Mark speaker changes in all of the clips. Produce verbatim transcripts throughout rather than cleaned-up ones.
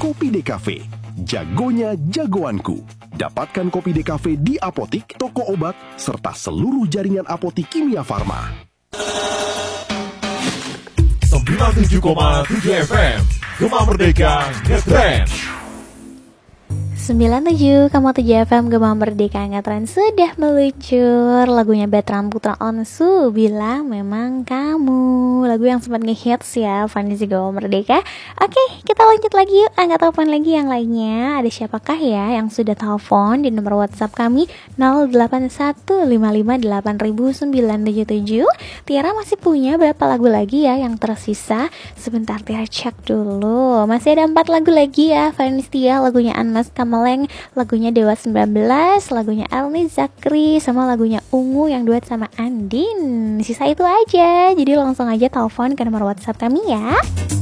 Speaker 1: Kopi D Cafe. Jagonya jagoanku. Dapatkan Kopi D Cafe di apotik, toko obat, serta seluruh jaringan apotik Kimia Farma.
Speaker 2: sembilan puluh tujuh koma tujuh F M Gema Merdeka Ngetrend.
Speaker 3: sembilan puluh tujuh koma tujuh F M Gema Merdeka Ngetrend sudah meluncur lagunya Bertrand Putra Onsu, Bila Memang Kamu. Lagu yang sempat nge-hits ya Fanny Gema Merdeka. Oke, kita lanjut lagi yuk. Angkat telepon lagi yang lainnya. Ada siapakah ya yang sudah telepon di nomor WhatsApp kami nol delapan satu lima lima delapan sembilan tujuh tujuh. Tiara masih punya berapa lagu lagi ya yang tersisa? Sebentar Tiara cek dulu. Masih ada empat lagu lagi ya Fanny Setia, lagunya Anas Kamaleng, lagunya Dewa sembilan belas, lagunya Elni Zakri, sama lagunya Ungu yang duet sama Andin. Sisa itu aja, jadi langsung aja telepon ke nomor WhatsApp kami ya.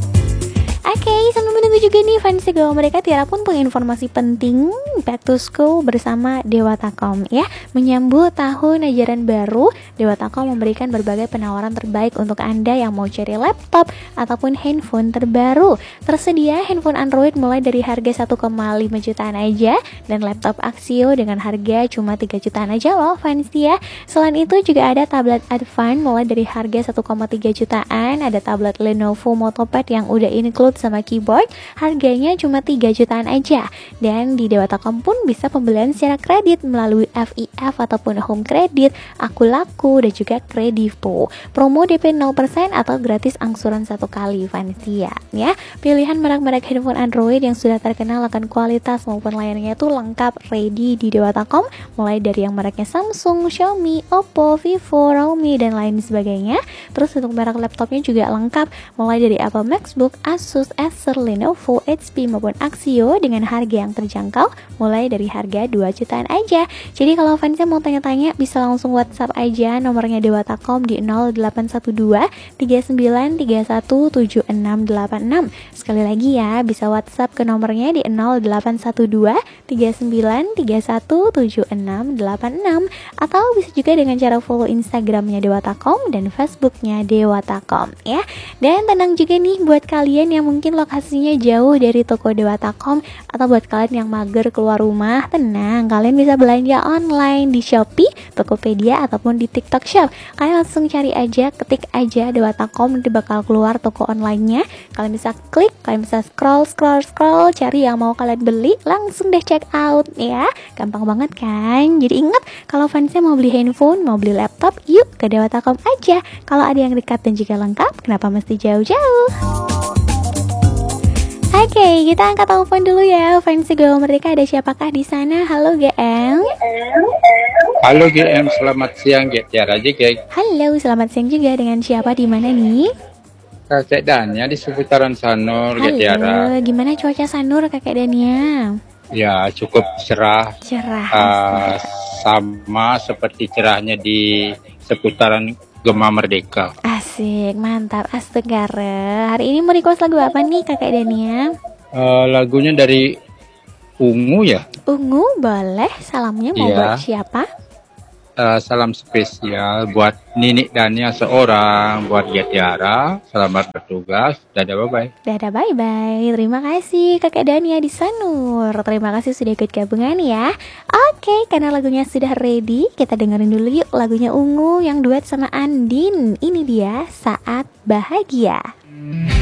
Speaker 3: Oke, okay, sambil menunggu juga nih fans Gema Merdeka, Tiara pun punya informasi penting back to school bersama Dewatakom ya. Menyambut tahun ajaran baru, Dewatakom memberikan berbagai penawaran terbaik untuk Anda yang mau cari laptop ataupun handphone terbaru. Tersedia handphone Android mulai dari harga satu koma lima jutaan aja, dan laptop Axio dengan harga cuma tiga jutaan aja loh fans ya. Selain itu juga ada tablet Advan mulai dari harga satu koma tiga jutaan, ada tablet Lenovo Motopad yang udah include sama keyboard, harganya cuma tiga jutaan aja. Dan di Dewatakom pun bisa pembelian secara kredit melalui F I F ataupun home credit, Aku Laku, dan juga Kredivo. Promo D P nol persen atau gratis angsuran satu kali Vansia ya. Pilihan merek-merek handphone Android yang sudah terkenal akan kualitas maupun layarnya itu lengkap ready di Dewatakom, mulai dari yang mereknya Samsung, Xiaomi, Oppo, Vivo, Realme, dan lain sebagainya. Terus untuk merek laptopnya juga lengkap, mulai dari Apple MacBook, Asus, Acer, Lenovo, H P maupun Axio dengan harga yang terjangkau mulai dari harga dua jutaan aja. Jadi kalau fansnya mau tanya-tanya bisa langsung WhatsApp aja nomornya Dewatakom di nol delapan satu dua tiga sembilan tiga satu tujuh enam delapan enam. Sekali lagi ya, bisa WhatsApp ke nomornya di nol delapan satu dua tiga sembilan tiga satu tujuh enam delapan enam, atau bisa juga dengan cara follow Instagramnya Dewatakom dan Facebooknya Dewatakom ya. Dan tenang juga nih buat kalian yang mungkin lokasinya jauh dari toko Dewatakom, atau buat kalian yang mager keluar rumah, tenang, kalian bisa belanja online di Shopee, Tokopedia, ataupun di TikTok Shop. Kalian langsung cari aja, ketik aja Dewatakom, nanti bakal keluar toko online-nya. Kalian bisa klik, kalian bisa scroll, scroll, scroll, cari yang mau kalian beli, langsung deh check out ya. Gampang banget kan? Jadi ingat, kalau fansnya mau beli handphone, mau beli laptop, yuk ke Dewatakom aja. Kalau ada yang dekat dan juga lengkap, kenapa mesti jauh-jauh? Oke, okay, kita angkat telepon dulu ya. Fans Gema Merdeka, ada siapakah di sana? Halo G M.
Speaker 4: Halo G M, selamat siang G Tiara aja G.
Speaker 3: Halo, selamat siang juga. Dengan siapa di mana nih?
Speaker 4: Kakek Dania di seputaran Sanur G Tiara.
Speaker 3: Halo, gimana cuaca Sanur Kakek Dania?
Speaker 4: Ya, cukup cerah.
Speaker 3: Cerah.
Speaker 4: Uh, sama seperti cerahnya di seputaran Gema Merdeka.
Speaker 3: Asik, mantap, astegara. Hari ini mau request lagu apa nih Kakek Dania?
Speaker 4: Uh, lagunya dari Ungu ya?
Speaker 3: Ungu, boleh. Salamnya mau
Speaker 4: ya.
Speaker 3: buat siapa?
Speaker 4: Uh, salam spesial buat Ninik Dania seorang, buat Tiara. Selamat bertugas. Dadah, bye-bye.
Speaker 3: Dadah, bye-bye. Terima kasih Kakek Dania di Sanur. Terima kasih sudah ikut gabungan ya. Oke, karena lagunya sudah ready, kita dengerin dulu yuk lagunya Ungu yang duet sama Andin. Ini dia Saat Bahagia.